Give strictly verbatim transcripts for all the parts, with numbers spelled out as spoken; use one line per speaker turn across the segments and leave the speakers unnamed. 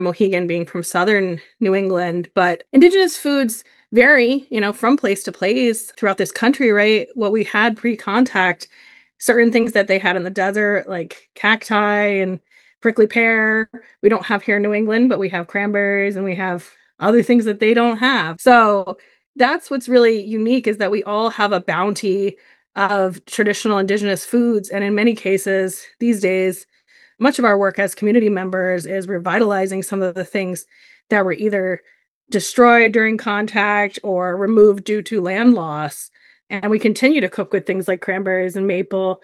Mohegan being from southern New England, but indigenous foods vary, you know, from place to place throughout this country, right? What we had pre-contact, certain things that they had in the desert, like cacti and prickly pear, we don't have here in New England, but we have cranberries and we have other things that they don't have. So that's what's really unique is that we all have a bounty of traditional indigenous foods. And in many cases these days, much of our work as community members is revitalizing some of the things that were either destroyed during contact or removed due to land loss. And we continue to cook with things like cranberries and maple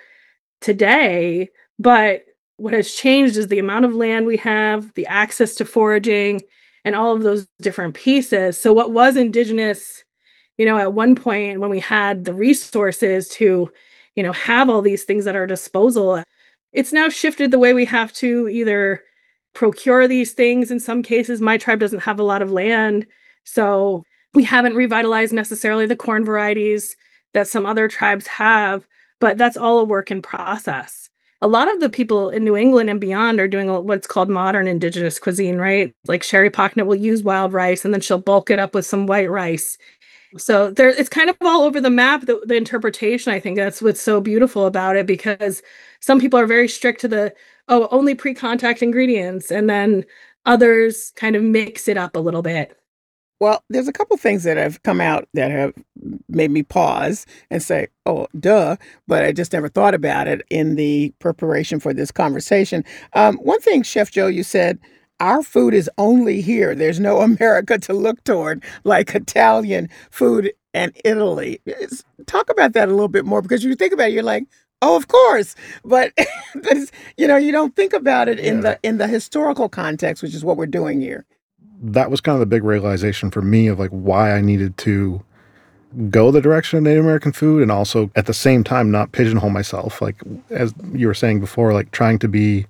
today. But what has changed is the amount of land we have, the access to foraging, and all of those different pieces. So, what was indigenous, you know, at one point when we had the resources to, you know, have all these things at our disposal, it's now shifted the way we have to either procure these things. In some cases, my tribe doesn't have a lot of land. So we haven't revitalized necessarily the corn varieties that some other tribes have, but that's all a work in process. A lot of the people in New England and beyond are doing what's called modern indigenous cuisine, right? Like Sherry Pocknett will use wild rice and then she'll bulk it up with some white rice. So there, it's kind of all over the map, the, the interpretation. I think that's what's so beautiful about it because some people are very strict to the, oh, only pre-contact ingredients, and then others kind of mix it up a little bit.
Well, there's a couple things that have come out that have made me pause and say, oh, duh, but I just never thought about it in the preparation for this conversation. Um, one thing, Chef Joe, you said, our food is only here. There's no America to look toward, like Italian food and Italy. It's, talk about that a little bit more, because you think about it, you're like, oh, of course. But, but it's, you know, you don't think about it in
Yeah.
the in the historical context, which is what we're doing here.
That was kind of the big realization for me of like why I needed to go the direction of Native American food, and also at the same time not pigeonhole myself. Like, as you were saying before, like trying to be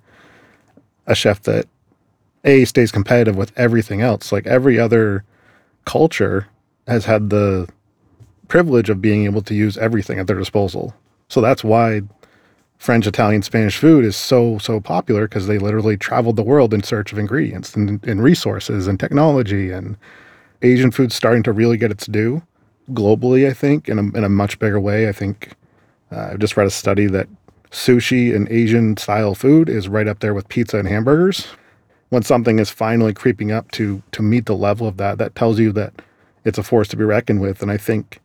a chef that A, stays competitive with everything else. Like every other culture has had the privilege of being able to use everything at their disposal. So that's why French, Italian, Spanish food is so, so popular, because they literally traveled the world in search of ingredients and, and resources and technology. And Asian food's starting to really get its due globally, I think, in a, in a much bigger way. I think uh, I've just read a study that sushi and Asian style food is right up there with pizza and hamburgers. When something is finally creeping up to to meet the level of that, that tells you that it's a force to be reckoned with. And I think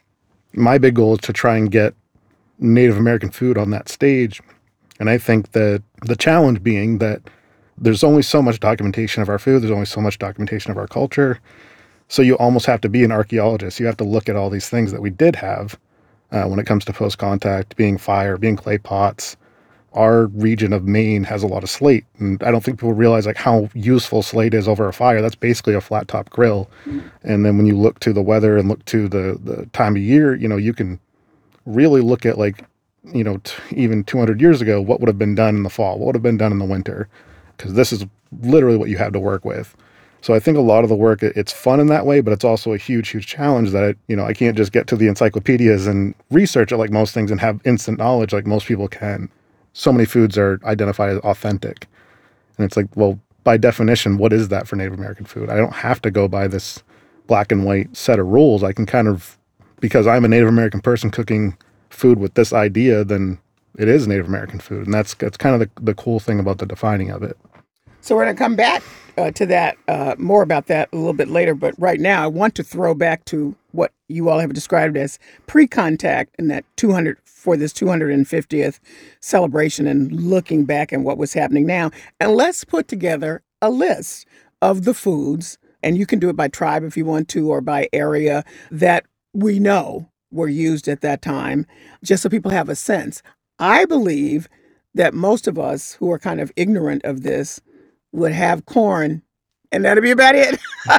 my big goal is to try and get Native American food on that stage. And I think that the challenge being that there's only so much documentation of our food, there's only so much documentation of our culture. So you almost have to be an archaeologist. You have to look at all these things that we did have uh, when it comes to post-contact, being fire, being clay pots. Our region of Maine has a lot of slate, and I don't think people realize like how useful slate is over a fire. That's basically a flat top grill. Mm. And then when you look to the weather and look to the, the time of year, you know, you can really look at like, you know, t- even two hundred years ago, what would have been done in the fall, what would have been done in the winter, because this is literally what you have to work with. So I think a lot of the work, it's fun in that way, but it's also a huge, huge challenge that, I, you know, I can't just get to the encyclopedias and research it like most things and have instant knowledge like most people can. So many foods are identified as authentic. And it's like, well, by definition, what is that for Native American food? I don't have to go by this black and white set of rules. I can kind of, because I'm a Native American person cooking food with this idea, then it is Native American food. And that's that's kind of the, the cool thing about the defining of it.
So we're going to come back uh, to that, uh, more about that a little bit later. But right now, I want to throw back to what you all have described as pre-contact and that two hundred for this two hundred fiftieth celebration, and looking back at what was happening now. And let's put together a list of the foods, and you can do it by tribe if you want to, or by area, that we know were used at that time, just so people have a sense. I believe that most of us who are kind of ignorant of this would have corn, and that'll be about it.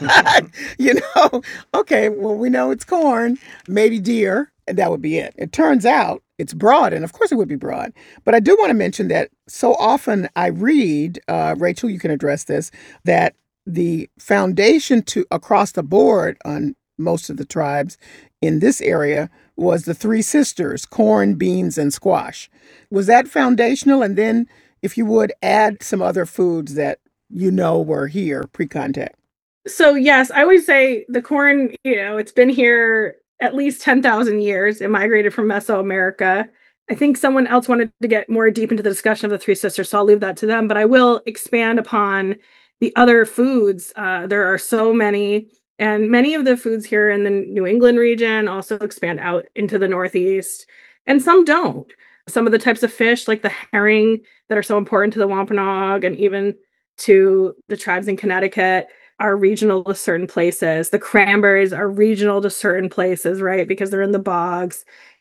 You know, okay, well, we know it's corn, maybe deer, and that would be it. It turns out it's broad, and of course it would be broad. But I do want to mention that so often I read, uh, Rachel, you can address this, that the foundation to across the board on most of the tribes in this area was the three sisters, corn, beans, and squash. Was that foundational? And then, if you would, add some other foods that you know were here pre-contact?
So, yes, I always say the corn, you know, it's been here at least ten thousand years. It migrated from Mesoamerica. I think someone else wanted to get more deep into the discussion of the Three Sisters, so I'll leave that to them. But I will expand upon the other foods. Uh, there are so many, and many of the foods here in the New England region also expand out into the Northeast, and some don't. Some of the types of fish, like the herring, that are so important to the Wampanoag and even to the tribes in Connecticut, are regional to certain places. The cranberries are regional to certain places, right? Because they're in the bogs.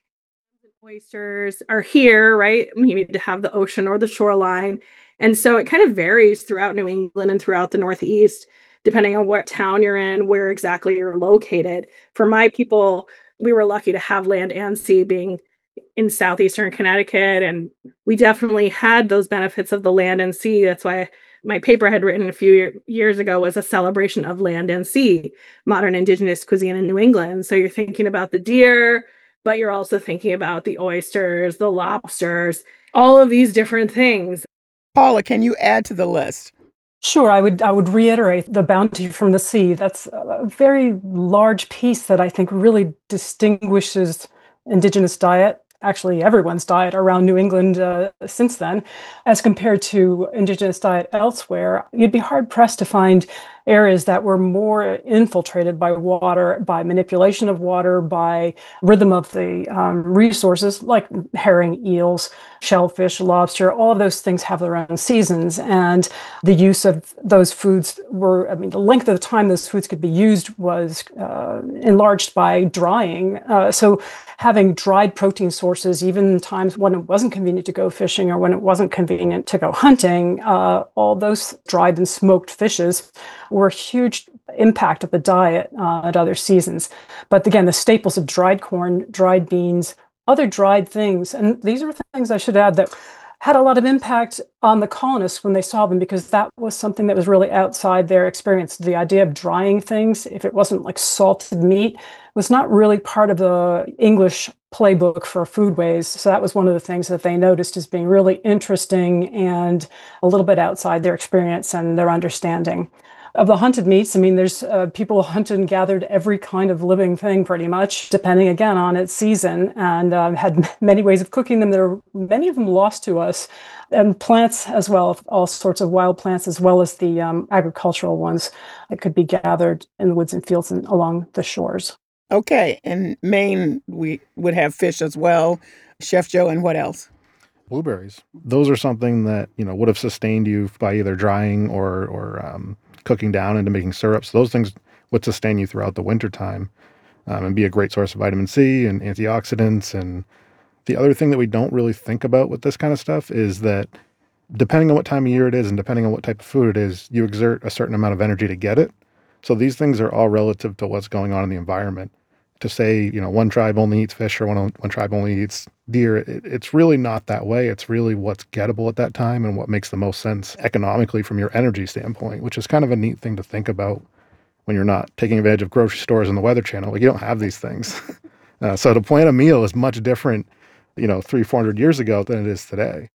Oysters are here, right? You need to have the ocean or the shoreline. And so it kind of varies throughout New England and throughout the Northeast, depending on what town you're in, where exactly you're located. For my people, we were lucky to have land and sea being in southeastern Connecticut, and we definitely had those benefits of the land and sea. That's why my paper I had written a few year, years ago was a celebration of land and sea, modern indigenous cuisine in New England. So you're thinking about the deer, but you're also thinking about the oysters, the lobsters, all of these different things.
Paula, can you add to the list?
Sure, I would I would reiterate the bounty from the sea. That's a very large piece that I think really distinguishes indigenous diet, actually everyone's diet around New England uh, since then, as compared to indigenous diet elsewhere. You'd be hard pressed to find areas that were more infiltrated by water, by manipulation of water, by rhythm of the um, resources, like herring, eels, shellfish, lobster. All of those things have their own seasons, and the use of those foods were, I mean, the length of the time those foods could be used was uh, enlarged by drying. Uh, so having dried protein sources, even times when it wasn't convenient to go fishing or when it wasn't convenient to go hunting, uh, all those dried and smoked fishes were a huge impact of the diet uh, at other seasons. But again, the staples of dried corn, dried beans, other dried things, and these are things I should add that had a lot of impact on the colonists when they saw them, because that was something that was really outside their experience. The idea of drying things, if it wasn't like salted meat, was not really part of the English playbook for foodways. So that was one of the things that they noticed as being really interesting and a little bit outside their experience and their understanding. Of the hunted meats, I mean, there's uh, people hunted and gathered every kind of living thing pretty much, depending again on its season, and uh, had many ways of cooking them. There are many of them lost to us, and plants as well, all sorts of wild plants, as well as the um, agricultural ones that could be gathered in the woods and fields and along the shores.
Okay, in Maine, we would have fish as well. Chef Joe, and what else?
Blueberries. Those are something that, you know, would have sustained you by either drying or, or um, cooking down into making syrups. Those things would sustain you throughout the wintertime um, and be a great source of vitamin C and antioxidants. And the other thing that we don't really think about with this kind of stuff is that depending on what time of year it is and depending on what type of food it is, you exert a certain amount of energy to get it. So these things are all relative to what's going on in the environment. To say, you know, one tribe only eats fish or one, one tribe only eats deer, it, it's really not that way. It's really what's gettable at that time and what makes the most sense economically from your energy standpoint, which is kind of a neat thing to think about when you're not taking advantage of grocery stores and the Weather Channel. Like, you don't have these things. uh, so to plan a meal is much different, you know, three, four hundred years ago than it is today.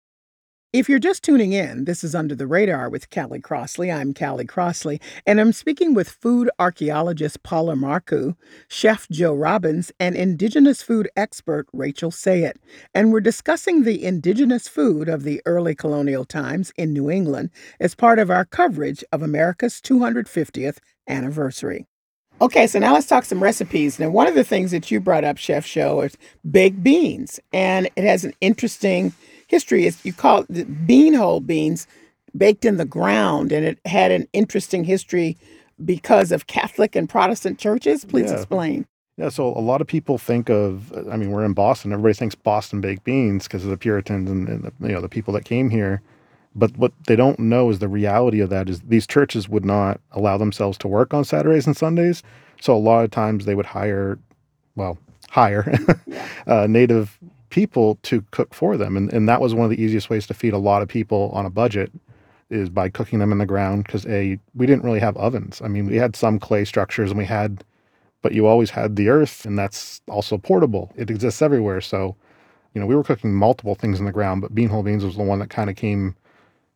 If you're just tuning in, this is Under the Radar with Callie Crossley. I'm Callie Crossley, and I'm speaking with food archaeologist Paula Marcoux, Chef Joe Robbins, and indigenous food expert Rachel Sayett. And we're discussing the indigenous food of the early colonial times in New England as part of our coverage of America's two hundred fiftieth anniversary. Okay, so now let's talk some recipes. Now, one of the things that you brought up, Chef Joe, is baked beans, and it has an interesting history. Is you call it bean hole beans, baked in the ground, and it had an interesting history because of Catholic and Protestant churches. Please
Yeah.
explain.
Yeah, so a lot of people think of, I mean, we're in Boston. Everybody thinks Boston baked beans because of the Puritans and, and the, you know, the people that came here. But what they don't know is the reality of that is these churches would not allow themselves to work on Saturdays and Sundays. So a lot of times they would hire, well, hire uh, native people to cook for them. And, and that was one of the easiest ways to feed a lot of people on a budget is by cooking them in the ground because, A, we didn't really have ovens. I mean, we had some clay structures and we had, but you always had the earth, and that's also portable. It exists everywhere. So, you know, we were cooking multiple things in the ground, but bean whole beans was the one that kind of came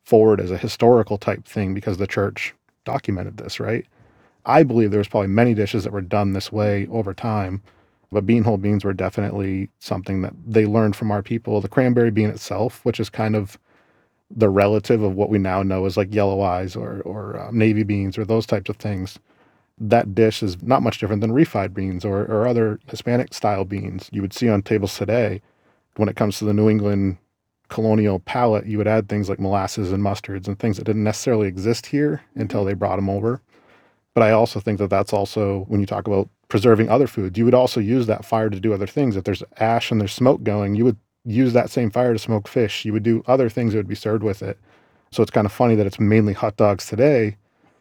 forward as a historical type thing because the church documented this, right? I believe there was probably many dishes that were done this way over time, but bean whole beans were definitely something that they learned from our people. The cranberry bean itself, which is kind of the relative of what we now know as like yellow eyes or, or um, navy beans or those types of things, that dish is not much different than refried beans or, or other Hispanic style beans you would see on tables today. When it comes to the New England colonial palate, you would add things like molasses and mustards and things that didn't necessarily exist here until they brought them over. But I also think that that's also, when you talk about preserving other foods, you would also use that fire to do other things. If there's ash and there's smoke going, you would use that same fire to smoke fish. You would do other things that would be served with it. So it's kind of funny that it's mainly hot dogs today.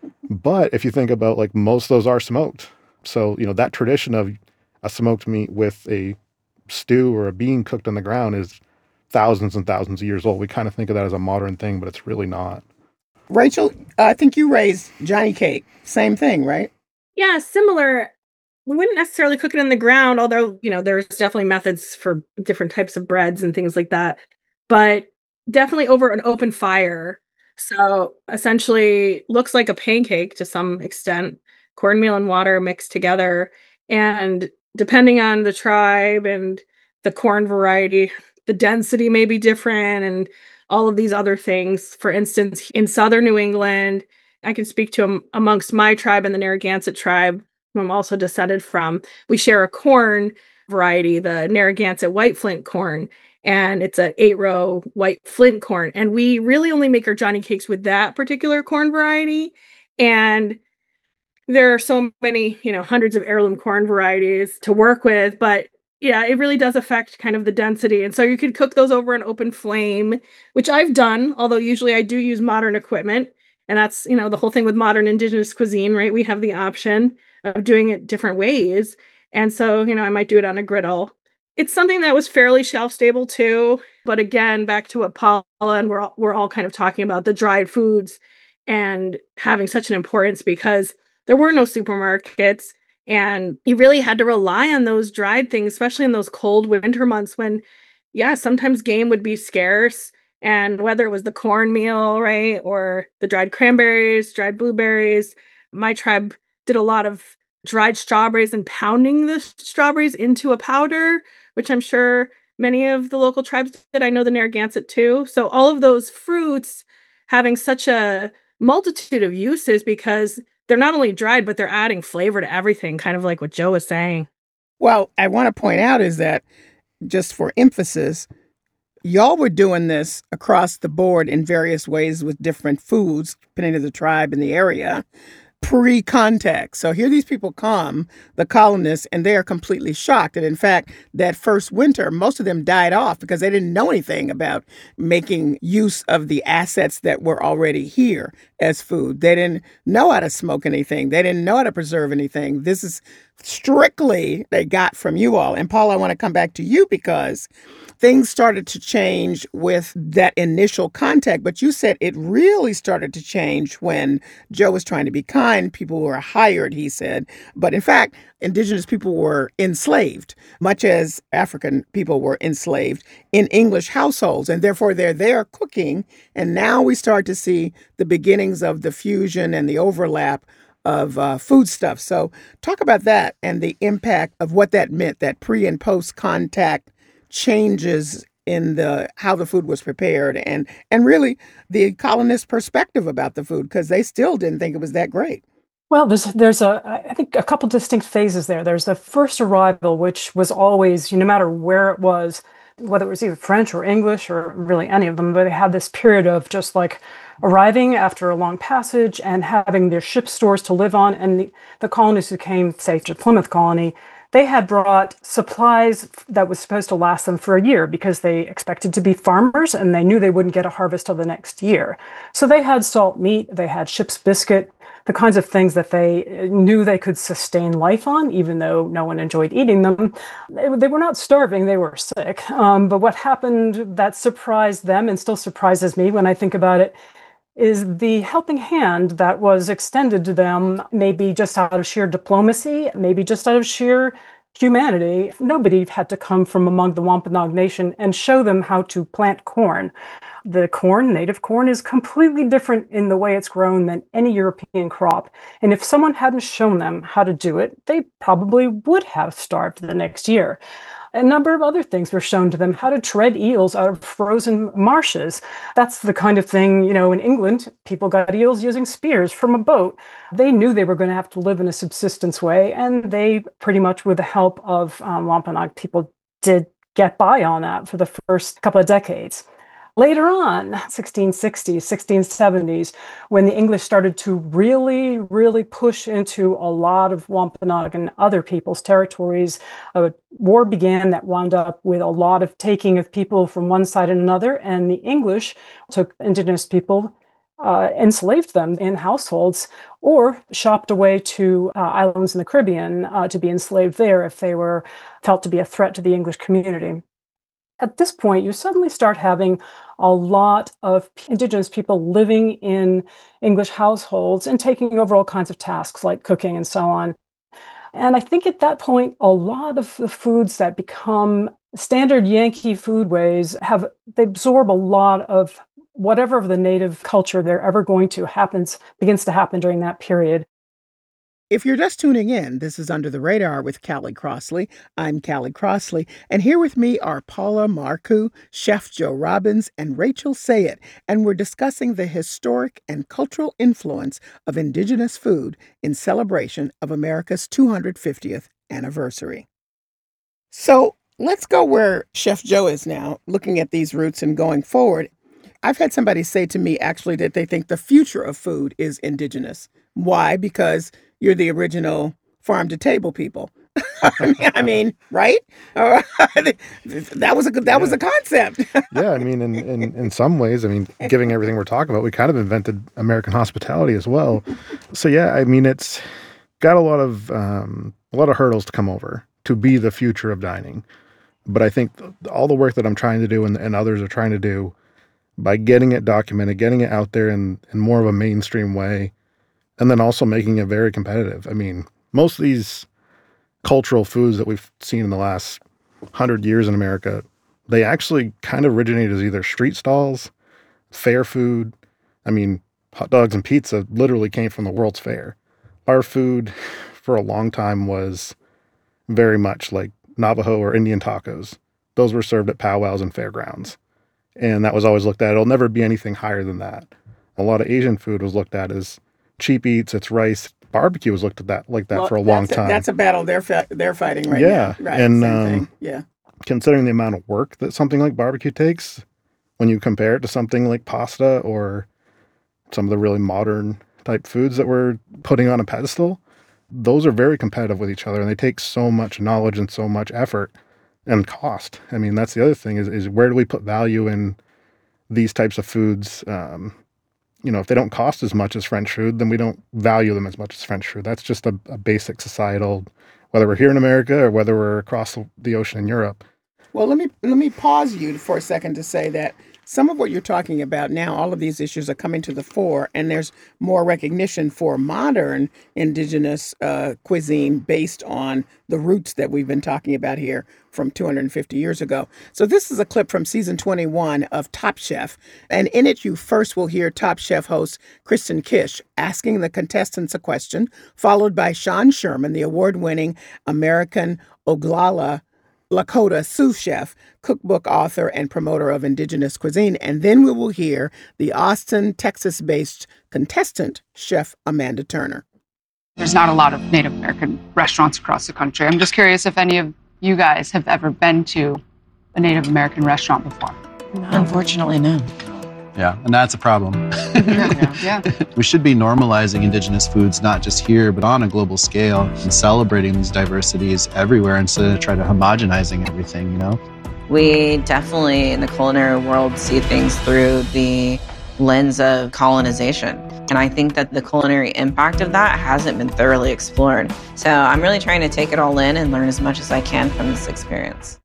But if you think about, like, most of those are smoked. So, you know, that tradition of a smoked meat with a stew or a bean cooked on the ground is thousands and thousands of years old. We kind of think of that as a modern thing, but it's really not.
Rachel, I think you raised Johnny cake. Same thing, right?
Yeah, similar. We wouldn't necessarily cook it in the ground, although, you know, there's definitely methods for different types of breads and things like that. But definitely over an open fire. So essentially looks like a pancake to some extent, cornmeal and water mixed together. And depending on the tribe and the corn variety, the density may be different and all of these other things. For instance, in southern New England, I can speak to um, amongst my tribe and the Narragansett tribe, who I'm also descended from. We share a corn variety, the Narragansett white flint corn, and it's an eight-row white flint corn. And we really only make our Johnny cakes with that particular corn variety. And there are so many, you know, hundreds of heirloom corn varieties to work with, but yeah, it really does affect kind of the density. And so you could cook those over an open flame, which I've done, although usually I do use modern equipment. And that's, you know, the whole thing with modern indigenous cuisine, right? We have the option of doing it different ways. And so, you know, I might do it on a griddle. It's something that was fairly shelf stable too. But again, back to what Paula and we're all, we're all kind of talking about, the dried foods and having such an importance because there were no supermarkets. And you really had to rely on those dried things, especially in those cold winter months when, yeah, sometimes game would be scarce. And whether it was the cornmeal, right, or the dried cranberries, dried blueberries, my tribe did a lot of dried strawberries and pounding the strawberries into a powder, which I'm sure many of the local tribes did. I know the Narragansett too. So all of those fruits having such a multitude of uses because they're not only dried, but they're adding flavor to everything, kind of like what Joe was saying.
Well, I want to point out is that, just for emphasis, y'all were doing this across the board in various ways with different foods, depending on the tribe and the area, pre-contact. So here these people come, the colonists, and they are completely shocked. And in fact, that first winter, most of them died off because they didn't know anything about making use of the assets that were already here as food. They didn't know how to smoke anything. They didn't know how to preserve anything. This is strictly they got from you all. And Paul, I want to come back to you because things started to change with that initial contact, but you said it really started to change when Joe was trying to be kind. People were hired, he said. But in fact, indigenous people were enslaved, much as African people were enslaved in English households. And therefore, they're there cooking. And now we start to see the beginnings of the fusion and the overlap of uh, food stuff. So talk about that and the impact of what that meant, that pre and post contact changes in the how the food was prepared and and really the colonists' perspective about the food, because they still didn't think it was that great.
Well, there's there's a I think a couple distinct phases there. There's the first arrival, which was always, you know, no matter where it was, whether it was either French or English or really any of them, but they had this period of just like arriving after a long passage and having their ship stores to live on. And the, the colonists who came, say, to Plymouth Colony, they had brought supplies that was supposed to last them for a year because they expected to be farmers and they knew they wouldn't get a harvest till the next year. So they had salt meat, they had ship's biscuit, the kinds of things that they knew they could sustain life on, even though no one enjoyed eating them. They, they were not starving, they were sick. Um, but what happened that surprised them and still surprises me when I think about it is the helping hand that was extended to them, maybe just out of sheer diplomacy, maybe just out of sheer humanity, nobody had to come from among the Wampanoag Nation and show them how to plant corn. The corn, native corn, is completely different in the way it's grown than any European crop. And if someone hadn't shown them how to do it, they probably would have starved the next year. A number of other things were shown to them: how to tread eels out of frozen marshes. That's the kind of thing, you know, in England, people got eels using spears from a boat. They knew they were going to have to live in a subsistence way, and they pretty much, with the help of um, Wampanoag people, did get by on that for the first couple of decades. Later on, sixteen sixties, sixteen seventies, when the English started to really, really push into a lot of Wampanoag and other people's territories, a war began that wound up with a lot of taking of people from one side and another, and the English took indigenous people, uh, enslaved them in households, or shopped away to uh, islands in the Caribbean uh, to be enslaved there if they were felt to be a threat to the English community. At this point, you suddenly start having a lot of indigenous people living in English households and taking over all kinds of tasks like cooking and so on. And I think at that point, a lot of the foods that become standard Yankee foodways have, they absorb a lot of whatever of the native culture they're ever going to happens, begins to happen during that period.
If you're just tuning in, this is Under the Radar with Callie Crossley. I'm Callie Crossley, and here with me are Paula Marcoux, Chef Joe Robbins, and Rachel Sayett, and we're discussing the historic and cultural influence of indigenous food in celebration of America's two hundred fiftieth anniversary. So let's go where Chef Joe is now, looking at these roots and going forward. I've had somebody say to me, actually, that they think the future of food is indigenous. Why? Because you're the original farm-to-table people. I mean, right? Uh, that was a that yeah. was a concept.
Yeah, I mean, in, in in some ways, I mean, given everything we're talking about, we kind of invented American hospitality as well. So yeah, I mean, it's got a lot of um, a lot of hurdles to come over to be the future of dining. But I think all the work that I'm trying to do and, and others are trying to do by getting it documented, getting it out there in, in more of a mainstream way, and then also making it very competitive. I mean, most of these cultural foods that we've seen in the last hundred years in America, they actually kind of originated as either street stalls, fair food. I mean, hot dogs and pizza literally came from the World's Fair. Our food for a long time was very much like Navajo or Indian tacos. Those were served at powwows and fairgrounds. And that was always looked at. It'll never be anything higher than that. A lot of Asian food was looked at as cheap eats, it's rice. Barbecue was looked at that like that well, for a long time.
A, that's a battle they're fa- they're fighting right
yeah.
now. Right,
and um,
yeah.
Considering the amount of work that something like barbecue takes, when you compare it to something like pasta or some of the really modern type foods that we're putting on a pedestal, those are very competitive with each other, and they take so much knowledge and so much effort and cost. I mean, that's the other thing is, is where do we put value in these types of foods? Um, you know, if they don't cost as much as French food, then we don't value them as much as French food. That's just a, a basic societal, whether we're here in America or whether we're across the, the ocean in Europe.
Well, let me let me pause you for a second to say that some of what you're talking about now, all of these issues are coming to the fore, and there's more recognition for modern indigenous uh, cuisine based on the roots that we've been talking about here from two hundred fifty years ago. So this is a clip from season twenty-one of Top Chef, and in it you first will hear Top Chef host Kristen Kish asking the contestants a question, followed by Sean Sherman, the award-winning American Oglala Lakota sous chef, cookbook author, and promoter of indigenous cuisine. And then we will hear the Austin, Texas-based contestant, Chef Amanda Turner.
There's not a lot of Native American restaurants across the country. I'm just curious if any of you guys have ever been to a Native American restaurant before.
No. Unfortunately, no.
Yeah, and that's a problem.
yeah. yeah.
We should be normalizing indigenous foods, not just here, but on a global scale, and celebrating these diversities everywhere instead of trying to homogenizing everything, you know?
We definitely, in the culinary world, see things through the lens of colonization. And I think that the culinary impact of that hasn't been thoroughly explored. So I'm really trying to take it all in and learn as much as I can from this experience.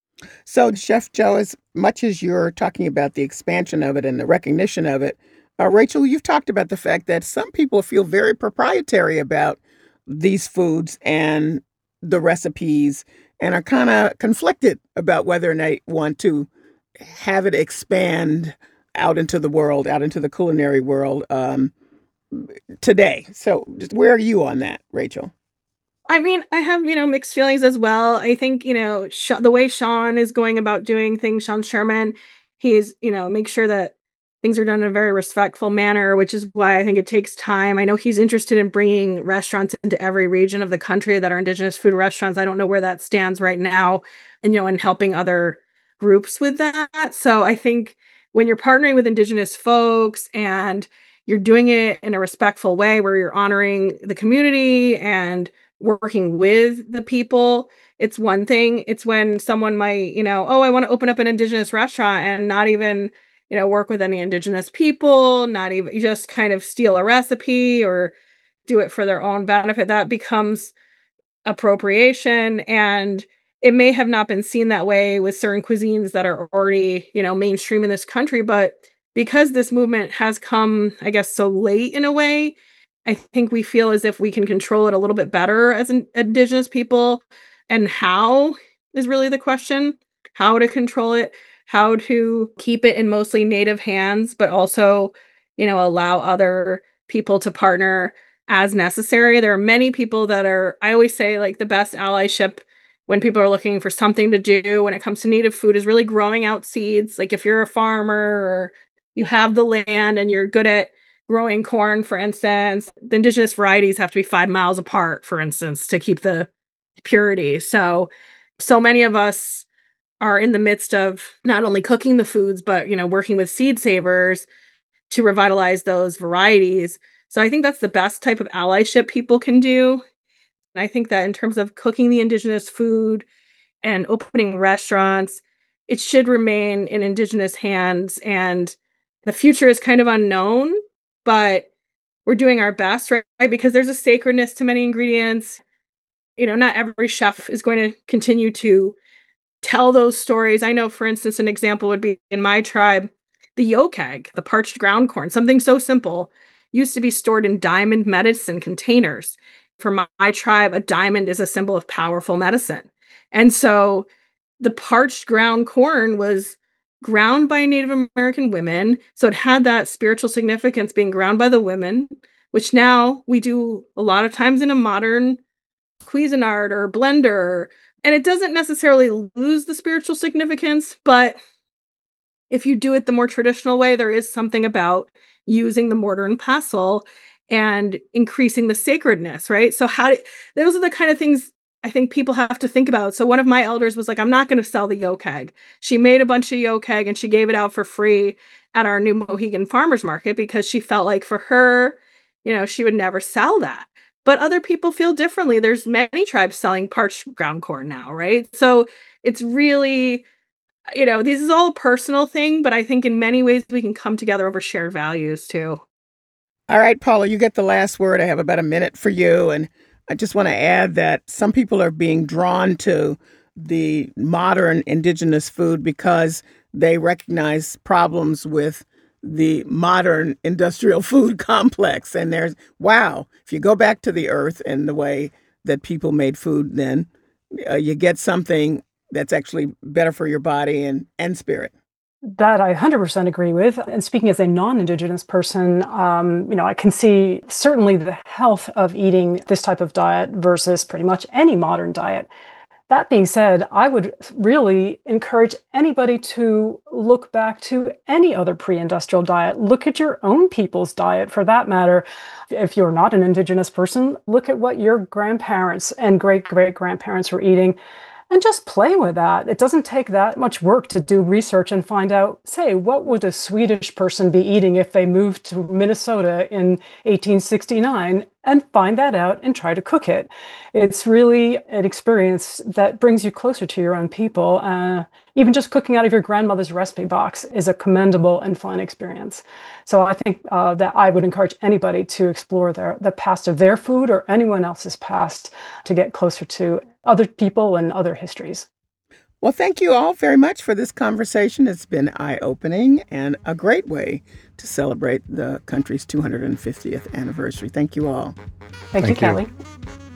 So, Chef Joe, as much as you're talking about the expansion of it and the recognition of it, uh, Rachel, you've talked about the fact that some people feel very proprietary about these foods and the recipes and are kind of conflicted about whether or not they want to have it expand out into the world, out into the culinary world um, today. So just where are you on that, Rachel?
I mean, I have, you know, mixed feelings as well. I think, you know, Sh- the way Sean is going about doing things, Sean Sherman, he's, you know, make sure that things are done in a very respectful manner, which is why I think it takes time. I know he's interested in bringing restaurants into every region of the country that are indigenous food restaurants. I don't know where that stands right now, and, you know, and helping other groups with that. So I think when you're partnering with indigenous folks and you're doing it in a respectful way where you're honoring the community and working with the people, it's one thing. It's when someone might, you know, oh, I want to open up an indigenous restaurant and not even, you know, work with any indigenous people, not even you just kind of steal a recipe or do it for their own benefit. That becomes appropriation, and it may have not been seen that way with certain cuisines that are already, you know, mainstream in this country, but because this movement has come, I guess, so late in a way, I think we feel as if we can control it a little bit better as an indigenous people. And how is really the question. How to control it, how to keep it in mostly native hands, but also, you know, allow other people to partner as necessary. There are many people that are, I always say, like the best allyship when people are looking for something to do when it comes to native food is really growing out seeds. Like if you're a farmer or you have the land and you're good at growing corn, for instance, the indigenous varieties have to be five miles apart, for instance, to keep the purity. So, so many of us are in the midst of not only cooking the foods, but, you know, working with seed savers to revitalize those varieties. So I think that's the best type of allyship people can do. And I think that in terms of cooking the indigenous food and opening restaurants, it should remain in indigenous hands. And the future is kind of unknown, but we're doing our best, right? Because there's a sacredness to many ingredients. You know, not every chef is going to continue to tell those stories. I know, for instance, an example would be in my tribe, the yolk egg, the parched ground corn, something so simple, used to be stored in diamond medicine containers. For my, my tribe, a diamond is a symbol of powerful medicine. And so the parched ground corn was ground by Native American women. So it had that spiritual significance being ground by the women, which now we do a lot of times in a modern Cuisinart or blender. And it doesn't necessarily lose the spiritual significance, but if you do it the more traditional way, there is something about using the mortar and pestle and increasing the sacredness, right? So how do, those are the kind of things I think people have to think about. So one of my elders was like, I'm not going to sell the yolk egg. She made a bunch of yolk egg and she gave it out for free at our New Mohegan Farmers Market because she felt like for her, you know, she would never sell that. But other people feel differently. There's many tribes selling parched ground corn now, right? So it's really, you know, this is all a personal thing, but I think in many ways we can come together over shared values too.
All right, Paula, you get the last word. I have about a minute for you. And I just want to add that some people are being drawn to the modern indigenous food because they recognize problems with the modern industrial food complex. And there's, wow, if you go back to the earth and the way that people made food then, uh, you get something that's actually better for your body and, and spirit.
That I one hundred percent agree with. And speaking as a non-Indigenous person, um, you know, I can see certainly the health of eating this type of diet versus pretty much any modern diet. That being said, I would really encourage anybody to look back to any other pre-industrial diet. Look at your own people's diet, for that matter. If you're not an Indigenous person, look at what your grandparents and great-great-grandparents were eating. And just play with that. It doesn't take that much work to do research and find out, say, what would a Swedish person be eating if they moved to Minnesota in eighteen sixty-nine, and find that out and try to cook it. It's really an experience that brings you closer to your own people. Uh, even just cooking out of your grandmother's recipe box is a commendable and fun experience. So I think uh, that I would encourage anybody to explore their, the past of their food or anyone else's past to get closer to other people and other histories.
Well, thank you all very much for this conversation. It's been eye-opening and a great way to celebrate the country's two hundred fiftieth anniversary. Thank you all.
Thank, thank you, Kelly.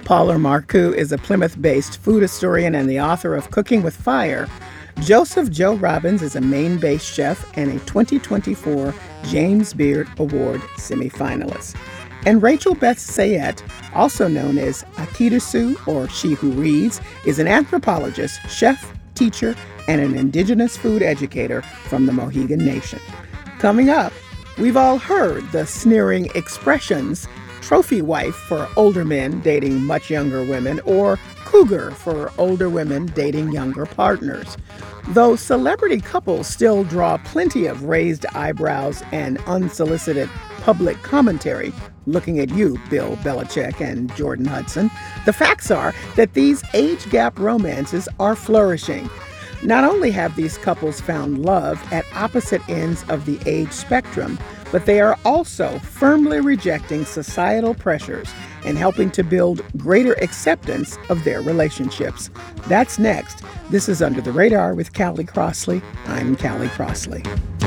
Paula Marcoux is a Plymouth-based food historian and the author of Cooking with Fire. Joseph Joe Robbins is a Maine-based chef and a twenty twenty-four James Beard Award semifinalist. And Rachel Beth Sayette, also known as Akitasu, or She Who Reads, is an anthropologist, chef, teacher, and an indigenous food educator from the Mohegan Nation. Coming up, we've all heard the sneering expressions trophy wife for older men dating much younger women, or cougar for older women dating younger partners. Though celebrity couples still draw plenty of raised eyebrows and unsolicited public commentary, looking at you, Bill Belichick and Jordan Hudson, the facts are that these age gap romances are flourishing. Not only have these couples found love at opposite ends of the age spectrum, but they are also firmly rejecting societal pressures and helping to build greater acceptance of their relationships. That's next. This is Under the Radar with Callie Crossley. I'm Callie Crossley.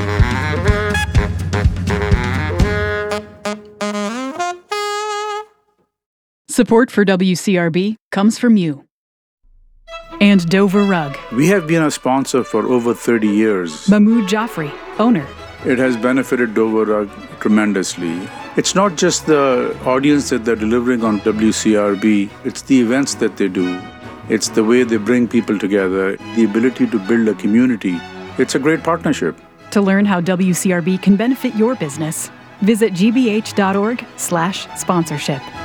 Support for W C R B comes from you. And Dover Rug.
We have been a sponsor for over thirty years.
Mahmoud Jaffrey, owner.
It has benefited Dover Rug tremendously. It's not just the audience that they're delivering on W C R B, it's the events that they do. It's the way they bring people together, the ability to build a community. It's a great partnership.
To learn how W C R B can benefit your business, visit gbh.org slash sponsorship.